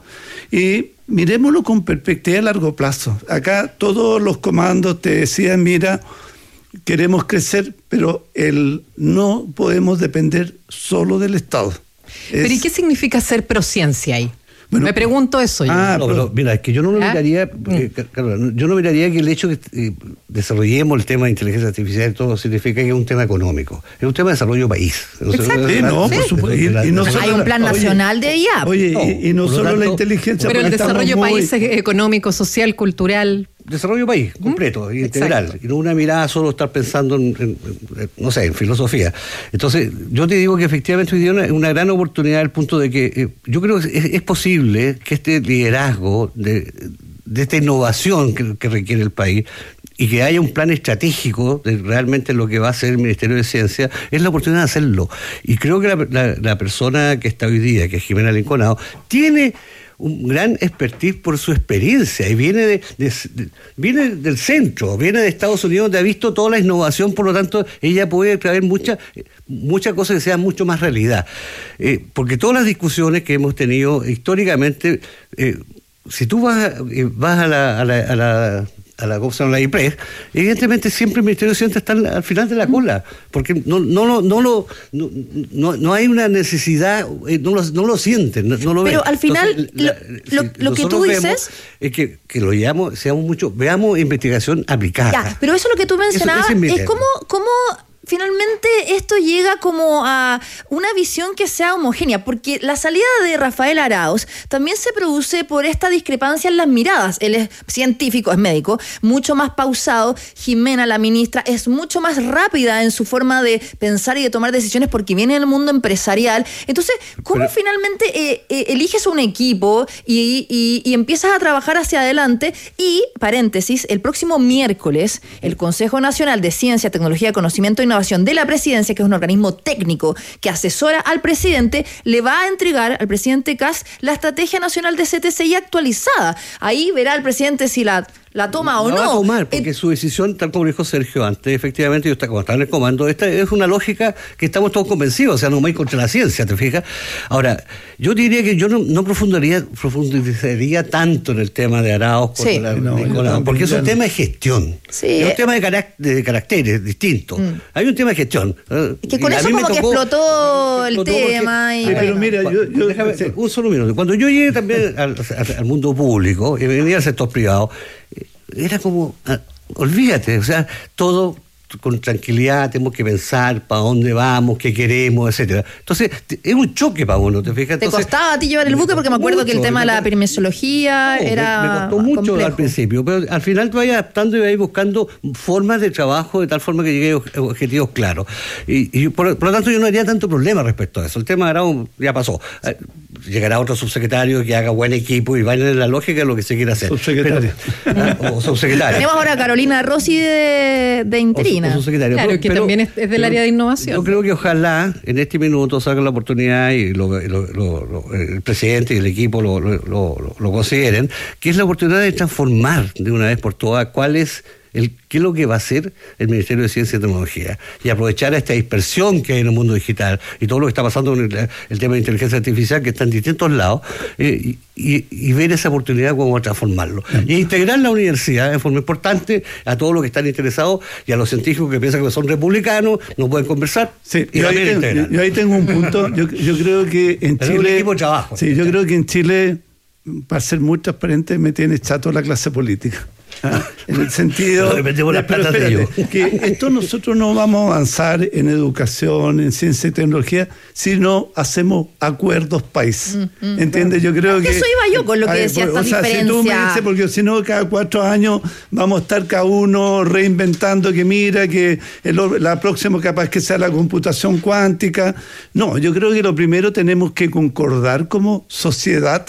Speaker 3: Y miremoslo con perspectiva a largo plazo. Acá todos los comandos te decían, mira, queremos crecer, pero el no podemos depender solo del Estado.
Speaker 4: Pero
Speaker 3: Es-
Speaker 4: ¿y qué significa ser prociencia ahí?
Speaker 3: Bueno,
Speaker 4: Me pregunto eso yo.
Speaker 3: ah,
Speaker 2: No, pero mira, es que yo no lo
Speaker 4: ¿Ah?
Speaker 2: miraría, porque, Carola, yo no miraría que el hecho de que eh, desarrollemos el tema de inteligencia artificial y todo significa que es un tema económico, es un tema de desarrollo país.
Speaker 3: Exacto. Sí, no, por supuesto. Y- y no
Speaker 1: Hay
Speaker 3: solo-
Speaker 1: un plan
Speaker 3: oye,
Speaker 1: nacional de I A.
Speaker 3: Oye,
Speaker 2: No,
Speaker 3: y, y no
Speaker 2: por lo
Speaker 3: solo la
Speaker 2: tanto-
Speaker 3: inteligencia.
Speaker 4: Pero el
Speaker 3: porque estamos
Speaker 4: desarrollo
Speaker 3: muy-
Speaker 4: país es económico, social, cultural.
Speaker 2: Desarrollo país completo, integral,
Speaker 4: Exacto.
Speaker 2: y no una mirada solo estar pensando en, en- en, no sé, en filosofía. Entonces, yo te digo que efectivamente hoy día es una, una gran oportunidad al punto de que eh, yo creo que es, es posible que este liderazgo de, de esta innovación que, que requiere el país y que haya un plan estratégico de realmente lo que va a hacer el Ministerio de Ciencia, es la oportunidad de hacerlo. Y creo que la, la, la persona que está hoy día, que es Jimena Linconado, tiene un gran expertise por su experiencia y viene de, de- de- viene del centro, viene de Estados Unidos, donde ha visto toda la innovación, por lo tanto ella puede traer muchas muchas cosas que sean mucho más realidad. Eh, porque todas las discusiones que hemos tenido históricamente, eh, si tú vas, a- eh, vas a la, a la, a la a la, ¿cómo se llama? La I P R E S, evidentemente siempre el Ministerio de Ciencia está al, al final de la cola, porque no no no no lo no, no, no hay una necesidad, eh, no lo, no lo sienten, no, no lo ven.
Speaker 1: Pero al final,
Speaker 2: Entonces, la-
Speaker 1: lo-
Speaker 2: si
Speaker 1: lo que
Speaker 2: nosotros
Speaker 1: tú
Speaker 2: vemos
Speaker 1: dices-
Speaker 2: es que, que lo llamamos, seamos mucho, veamos investigación aplicada.
Speaker 1: Ya, pero eso es lo que tú mencionabas,
Speaker 2: Eso- ese es mi
Speaker 1: es
Speaker 2: tema.
Speaker 1: como, como finalmente esto llega como a una visión que sea homogénea, porque la salida de Rafael Arauz también se produce por esta discrepancia en las miradas. Él es científico, es médico, mucho más pausado. Jimena, la ministra, es mucho más rápida en su forma de pensar y de tomar decisiones porque viene del mundo empresarial. Entonces, ¿cómo
Speaker 2: Pero-
Speaker 1: finalmente eh, eh, eliges un equipo y, y- y empiezas a trabajar hacia adelante? Y, paréntesis, el próximo miércoles, el Consejo Nacional de Ciencia, Tecnología, Conocimiento e Innovación de la Presidencia, que es un organismo técnico que asesora al presidente, le va a entregar al presidente Kass la Estrategia Nacional de C T C I actualizada. Ahí verá el presidente si la, la toma o
Speaker 2: La
Speaker 1: no.
Speaker 2: va a tomar, porque
Speaker 1: Eh,
Speaker 2: su decisión, tal como dijo Sergio antes, efectivamente, yo está, como estaba en el comando, esta es una lógica que estamos todos convencidos, o sea, no va a ir contra la ciencia, ¿te fijas? Ahora, yo diría que yo no, no profundizaría, profundizaría tanto en el tema de Arauz con
Speaker 1: Sí.
Speaker 2: la,
Speaker 3: No, yo
Speaker 2: Nicolás,
Speaker 3: también,
Speaker 2: porque es
Speaker 3: ya
Speaker 2: un
Speaker 3: no.
Speaker 2: tema de gestión.
Speaker 1: Sí.
Speaker 2: Es un tema de, carac- de caracteres distintos.
Speaker 1: Mm.
Speaker 2: Hay un tema de gestión. ¿eh?
Speaker 1: que con
Speaker 2: Y a
Speaker 1: eso
Speaker 2: mí me
Speaker 1: como que
Speaker 2: tocó-
Speaker 1: explotó el
Speaker 2: explotó porque-
Speaker 1: tema y
Speaker 3: Ay, pero
Speaker 1: bueno.
Speaker 3: mira, yo, yo-
Speaker 2: Déjame,
Speaker 3: sí.
Speaker 2: un solo minuto. Cuando yo llegué también al, al- al mundo público y venía al sector privado, eh, era como, ah, olvídate, o sea, todo con tranquilidad, tenemos que pensar para dónde vamos, qué queremos, etcétera. Entonces, es un choque para uno, ¿te fijas?
Speaker 1: ¿Te
Speaker 2: Entonces,
Speaker 1: costaba a ti llevar el buque? Porque me acuerdo
Speaker 2: mucho,
Speaker 1: que el tema de la permisología
Speaker 2: no,
Speaker 1: era
Speaker 2: me, me costó mucho
Speaker 1: complejo.
Speaker 2: al principio, pero al final tú vas adaptando y vas buscando formas de trabajo de tal forma que llegue a objetivos claros. Y, y por, por lo tanto yo no haría tanto problema respecto a eso. El tema de Arao ya pasó. Llegará otro subsecretario que haga buen equipo y vaya en la lógica de lo que se quiere hacer.
Speaker 3: Subsecretario.
Speaker 2: Pero, o subsecretario.
Speaker 1: Tenemos ahora a Carolina Rossi de, de interina.
Speaker 2: O, o subsecretario.
Speaker 4: Claro,
Speaker 2: pero,
Speaker 4: que
Speaker 2: pero,
Speaker 4: también es, es del
Speaker 2: pero,
Speaker 4: área de innovación.
Speaker 2: Yo creo que ojalá en este minuto salga la oportunidad y lo, lo, lo, lo, el presidente y el equipo lo, lo, lo, lo consideren, que es la oportunidad de transformar de una vez por todas cuál es el, qué es lo que va a hacer el Ministerio de Ciencia y Tecnología y aprovechar esta dispersión que hay en el mundo digital y todo lo que está pasando con el, el tema de inteligencia artificial que está en distintos lados eh, y, y, y ver esa oportunidad como transformarlo. Mm. Y integrar la universidad en forma importante a todos los que están interesados y a los científicos que piensan que son republicanos, no pueden conversar.
Speaker 3: Sí,
Speaker 2: y
Speaker 3: yo, ahí tengo, yo ahí tengo un punto. Yo, yo creo que en
Speaker 2: Pero
Speaker 3: Chile.
Speaker 2: un equipo de trabajo.
Speaker 3: Sí, yo creo que en Chile, para ser muy transparente, me tiene chato la clase política. ¿Ah? En el sentido
Speaker 2: no, dependemos de las
Speaker 3: pero
Speaker 2: platas de ellos.
Speaker 3: que esto nosotros no vamos a avanzar en educación, en ciencia y tecnología, si no hacemos acuerdos país. Mm, mm, ¿Entiendes? Yo creo que,
Speaker 1: que eso iba yo con lo que decía esta
Speaker 3: o sea,
Speaker 1: diferencia.
Speaker 3: Si tú me dices, porque si no cada cuatro años vamos a estar cada uno reinventando que mira que el, la próxima capaz que sea la computación cuántica. No, yo creo que lo primero tenemos que concordar como sociedad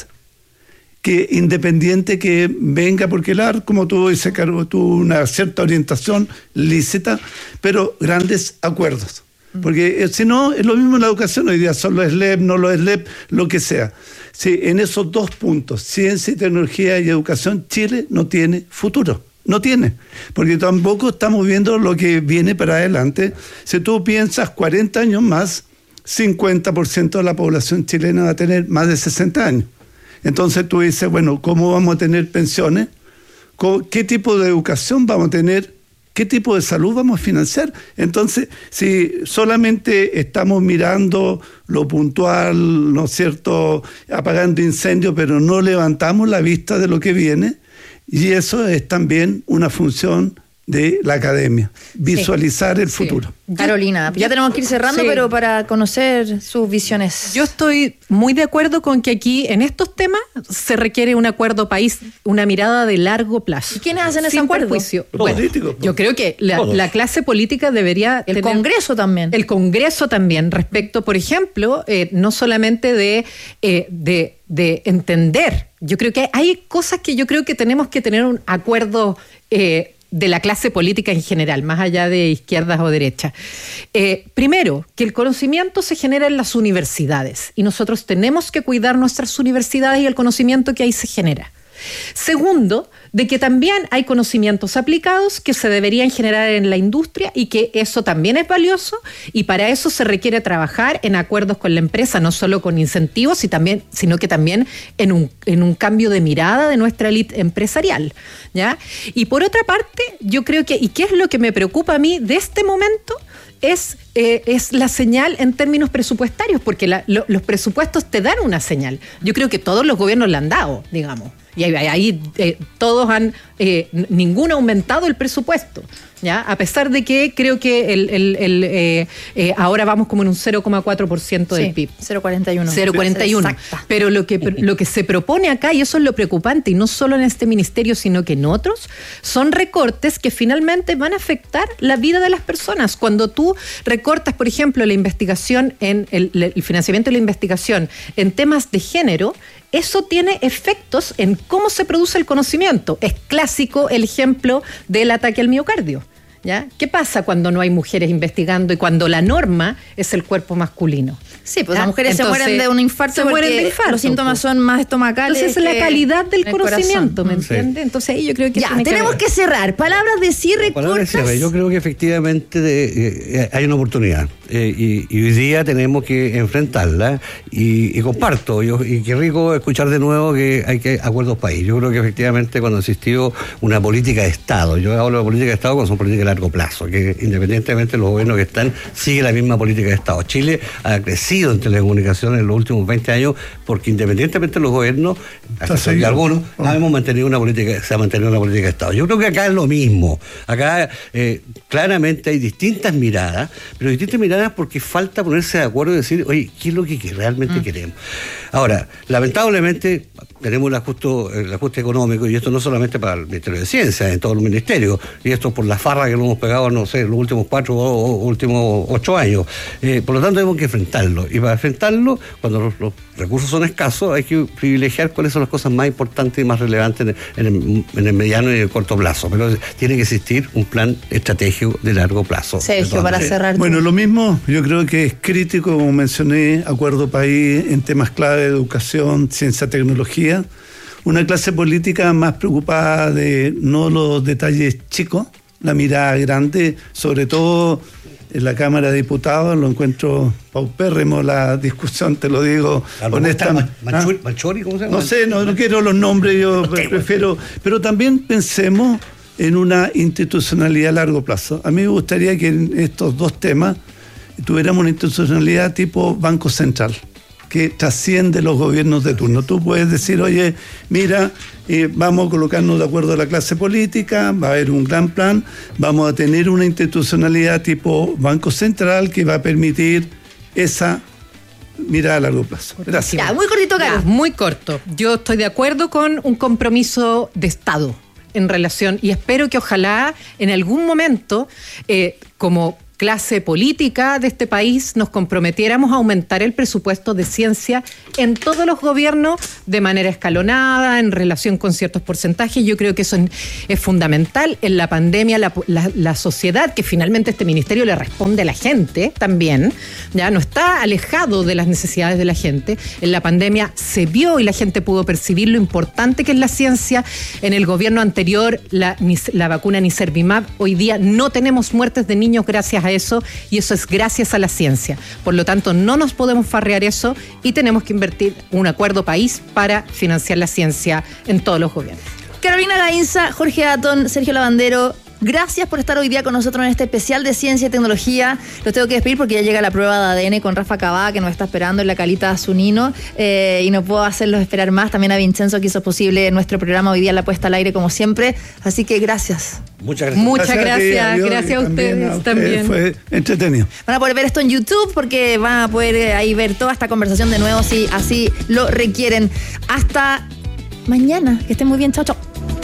Speaker 3: que independiente que venga, porque la, como tú dices, Caro, tuvo una cierta orientación lícita, pero grandes acuerdos. Porque eh, si no, es lo mismo en la educación, hoy día son los S L E P, no los S L E P, lo que sea. Sí, en esos dos puntos, ciencia y tecnología y educación, Chile no tiene futuro. No tiene, porque tampoco estamos viendo lo que viene para adelante. Si tú piensas cuarenta años más, cincuenta por ciento de la población chilena va a tener más de sesenta años. Entonces tú dices, bueno, ¿cómo vamos a tener pensiones? ¿Qué tipo de educación vamos a tener? ¿Qué tipo de salud vamos a financiar? Entonces, si solamente estamos mirando lo puntual, ¿no es cierto?, apagando incendios, pero no levantamos la vista de lo que viene, y eso es también una función de la academia, visualizar sí, el futuro.
Speaker 1: Sí. Carolina, ya tenemos que ir cerrando, sí. pero para conocer sus visiones.
Speaker 4: Yo estoy muy de acuerdo con que aquí, en estos temas, se requiere un acuerdo país, una mirada de largo plazo.
Speaker 1: ¿Y quiénes hacen ese
Speaker 4: Sin
Speaker 1: acuerdo?
Speaker 4: Bueno, político, yo creo que la, la clase política debería
Speaker 1: El
Speaker 4: tener,
Speaker 1: Congreso también.
Speaker 4: El Congreso también, respecto, por ejemplo, eh, no solamente de, eh, de, de entender. Yo creo que hay cosas que yo creo que tenemos que tener un acuerdo eh, de la clase política en general, más allá de izquierdas o derechas. Eh, primero, que el conocimiento se genera en las universidades y nosotros tenemos que cuidar nuestras universidades y el conocimiento que ahí se genera. Segundo, de que también hay conocimientos aplicados que se deberían generar en la industria y que eso también es valioso, y para eso se requiere trabajar en acuerdos con la empresa, no solo con incentivos, y también, sino que también en un, en un cambio de mirada de nuestra élite empresarial, ¿ya? Y por otra parte, yo creo que, y qué es lo que me preocupa a mí de este momento, es, eh, es la señal en términos presupuestarios, porque la, lo, los presupuestos te dan una señal. Yo creo que todos los gobiernos la han dado, digamos. Y ahí, ahí eh, todos han, eh, ninguno ha aumentado el presupuesto, ¿ya? A pesar de que creo que el, el, el, eh, eh, ahora vamos como en un cero coma cuatro por ciento del
Speaker 1: sí,
Speaker 4: P I B.
Speaker 1: cero coma cuarenta y uno.
Speaker 4: cero coma cuarenta y uno.
Speaker 1: Exacta.
Speaker 4: Pero lo que, lo que se propone acá, y eso es lo preocupante, y no solo en este ministerio, sino que en otros, son recortes que finalmente van a afectar la vida de las personas. Cuando tú recortas, por ejemplo, la investigación, en el, el financiamiento de la investigación en temas de género, eso tiene efectos en cómo se produce el conocimiento. Es clásico el ejemplo del ataque al miocardio, ¿ya? ¿Qué pasa cuando no hay mujeres investigando y cuando la norma es el cuerpo masculino?
Speaker 1: Sí, pues ¿ya? Las mujeres Entonces, se mueren de un infarto,
Speaker 4: se mueren de infarto,
Speaker 1: los síntomas son más estomacales.
Speaker 4: Entonces,
Speaker 1: que
Speaker 4: la calidad del conocimiento, ¿me entiendes?
Speaker 2: Sí.
Speaker 4: Entonces, ahí yo creo que
Speaker 1: ya,
Speaker 4: tiene
Speaker 1: tenemos que, que cerrar. Palabras de cierre
Speaker 2: Palabras de cierre. Yo creo que efectivamente de, eh, hay una oportunidad. eh, y, y hoy día tenemos que enfrentarla y, y comparto, yo, y qué rico escuchar de nuevo que hay que acuerdos país. Yo creo que efectivamente cuando existió una política de Estado, yo hablo de política de Estado cuando son políticas de largo plazo, que independientemente de los gobiernos que están, sigue la misma política de Estado. Chile ha crecido en telecomunicaciones en los últimos veinte años porque independientemente de los gobiernos, hasta algunos, oh. hemos mantenido una política, se ha mantenido una política de Estado. Yo creo que acá es lo mismo. Acá eh, claramente hay distintas miradas, pero distintas miradas porque falta ponerse de acuerdo y decir, oye, ¿qué es lo que realmente mm. queremos? Ahora, lamentablemente tenemos el ajuste, el ajuste económico, y esto no solamente para el Ministerio de Ciencia, en todos los ministerios, y esto por la farra que lo hemos pegado, no sé, los últimos cuatro o últimos ocho años. Eh, por lo tanto, tenemos que enfrentarlo. Y para enfrentarlo, cuando los, los recursos son escasos, hay que privilegiar cuáles son las cosas más importantes y más relevantes en, en, el, en el mediano y el corto plazo. Pero tiene que existir un plan estratégico de largo plazo.
Speaker 1: Sergio, para cerrar.
Speaker 3: Bueno, lo mismo, yo creo que es crítico, como mencioné, acuerdo país en temas clave de educación, ciencia, tecnología. Una clase política más preocupada de no los detalles chicos, la mirada grande, sobre todo en la Cámara de Diputados. Lo encuentro paupérrimo la discusión, te lo digo honestamente.
Speaker 2: Manchuri, Manchuri, ¿cómo se llama?
Speaker 3: No sé, no, no quiero los nombres, yo okay, prefiero. Pero también pensemos en una institucionalidad a largo plazo. A mí me gustaría que en estos dos temas tuviéramos una institucionalidad tipo Banco Central, que trasciende los gobiernos de turno. Tú puedes decir, oye, mira, eh, vamos a colocarnos de acuerdo a la clase política, va a haber un gran plan, vamos a tener una institucionalidad tipo Banco Central que va a permitir esa mirada a largo plazo. Gracias.
Speaker 1: Ya, muy cortito, Carlos.
Speaker 4: Muy corto. Yo estoy de acuerdo con un compromiso de Estado en relación, y espero que ojalá en algún momento, eh, como clase política de este país, nos comprometiéramos a aumentar el presupuesto de ciencia en todos los gobiernos de manera escalonada, en relación con ciertos porcentajes. Yo creo que eso es fundamental. En la pandemia, la, la, la sociedad, que finalmente este ministerio le responde a la gente también, ya no está alejado de las necesidades de la gente. En la pandemia se vio y la gente pudo percibir lo importante que es la ciencia. En el gobierno anterior, la, la vacuna Nicervimab, hoy día no tenemos muertes de niños gracias a eso, y eso es gracias a la ciencia. Por lo tanto, no nos podemos farrear eso y tenemos que invertir un acuerdo país para financiar la ciencia en todos los gobiernos.
Speaker 1: Carolina Gainza, Jorge Atón, Sergio Lavandero, gracias por estar hoy día con nosotros en este especial de ciencia y tecnología. Los tengo que despedir porque ya llega la prueba de A D N con Rafa Cabá, que nos está esperando en la Calita Zunino, eh, y no puedo hacerlos esperar más. También a Vincenzo, que hizo posible nuestro programa hoy día, la puesta al aire como siempre. Así que gracias.
Speaker 2: Muchas gracias.
Speaker 4: Muchas
Speaker 3: gracias.
Speaker 4: Gracias,
Speaker 3: a, Dios,
Speaker 4: gracias a ustedes
Speaker 3: a
Speaker 4: también.
Speaker 3: Fue entretenido.
Speaker 1: Van a poder ver esto en YouTube porque van a poder ahí ver toda esta conversación de nuevo si así lo requieren. Hasta mañana. Que estén muy bien. Chao, chao.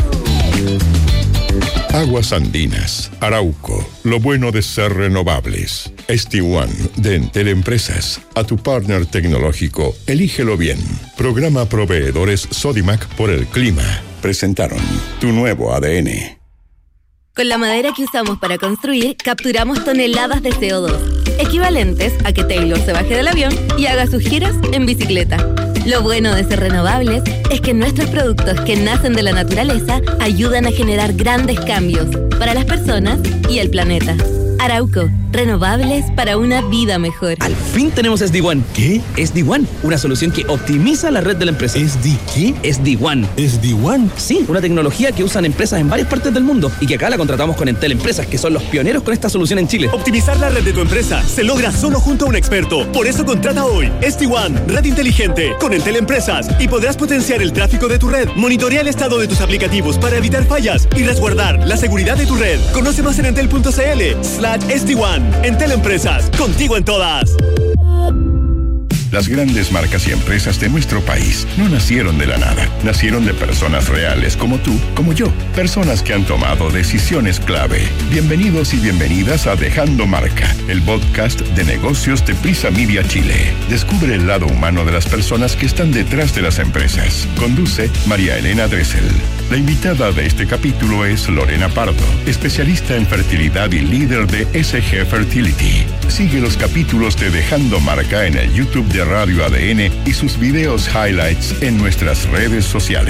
Speaker 5: Aguas Andinas, Arauco, lo bueno de ser renovables. S D One de Entel Empresas, a tu partner tecnológico, elígelo bien. Programa Proveedores Sodimac por el clima. Presentaron tu nuevo A D N.
Speaker 9: Con la madera que usamos para construir, capturamos toneladas de C O dos, equivalentes a que Taylor se baje del avión y haga sus giras en bicicleta. Lo bueno de ser renovables es que nuestros productos que nacen de la naturaleza ayudan a generar grandes cambios para las personas y el planeta. Arauco, renovables para una vida mejor.
Speaker 10: Al fin tenemos S D One.
Speaker 12: ¿Qué?
Speaker 10: S D One, una solución que optimiza la red de la empresa.
Speaker 12: ¿S D qué?
Speaker 10: S D One.
Speaker 12: ¿S D One?
Speaker 10: Sí, una tecnología que usan empresas en varias partes del mundo y que acá la contratamos con Entel Empresas, que son los pioneros con esta solución en Chile.
Speaker 12: Optimizar la red de tu empresa se logra solo junto a un experto. Por eso contrata hoy S D One, red inteligente, con Entel Empresas, y podrás potenciar el tráfico de tu red, monitorear el estado de tus aplicativos para evitar fallas y resguardar la seguridad de tu red. Conoce más en entel punto c l slash S D One. Entel Empresas, contigo en todas.
Speaker 5: Las grandes marcas y empresas de nuestro país no nacieron de la nada. Nacieron de personas reales como tú, como yo. Personas que han tomado decisiones clave. Bienvenidos y bienvenidas a Dejando Marca, el podcast de negocios de Prisa Media Chile. Descubre el lado humano de las personas que están detrás de las empresas. Conduce María Elena Dressel. La invitada de este capítulo es Lorena Pardo, especialista en fertilidad y líder de S G Fertility. Sigue los capítulos de Dejando Marca en el YouTube de Radio A D N y sus videos highlights en nuestras redes sociales.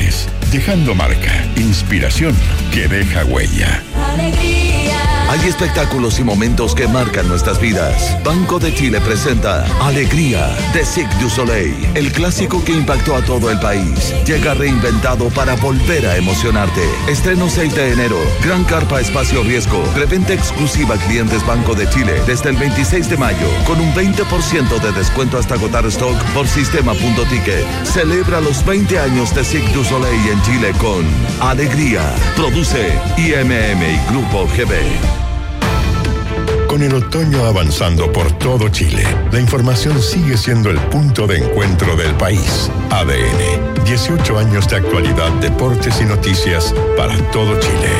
Speaker 5: Dejando marca, inspiración que deja huella.
Speaker 15: Hay espectáculos y momentos que marcan nuestras vidas. Banco de Chile presenta Alegría de Cirque du Soleil, el clásico que impactó a todo el país. Llega reinventado para volver a emocionarte. Estreno seis de enero. Gran carpa espacio riesgo. Preventa exclusiva a clientes Banco de Chile desde el veintiséis de mayo con un veinte por ciento de descuento hasta agotar stock por sistema.ticket. Celebra los veinte años de Cirque du Soleil en Chile con Alegría. Produce I M M y Grupo G B.
Speaker 5: Con el otoño avanzando por todo Chile, la información sigue siendo el punto de encuentro del país. A D N, dieciocho años de actualidad, deportes y noticias para todo Chile.